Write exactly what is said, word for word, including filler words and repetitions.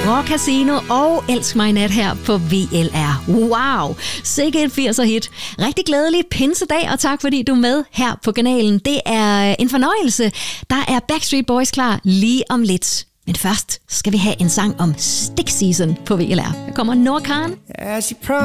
Rock Casino og Elsk mig nat her på V L R. Wow, sikke et firser hit. Rigtig glædelig pinsedag, og tak fordi du er med her på kanalen. Det er en fornøjelse. Der er Backstreet Boys klar lige om lidt. Men først skal vi have en sang om Stick Season på V L R. Der kommer Noah Kahan.